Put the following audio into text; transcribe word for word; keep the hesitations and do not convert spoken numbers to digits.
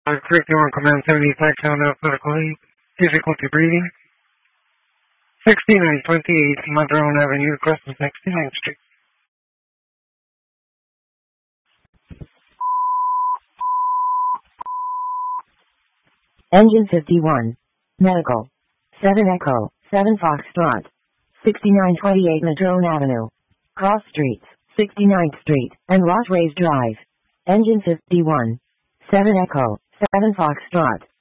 Uh, curriculum command seventy-five count alphabetically. Difficulty breathing. sixty-nine twenty-eight Madrone Avenue, across from sixty-ninth Street. Engine fifty-one. Medical. seven Echo, seven Foxtrot. sixty-nine twenty-eight Madrone Avenue. Cross Streets, sixty-ninth Street, and Rottway's Drive. Engine fifty-one. seven Echo, seven Foxtrot.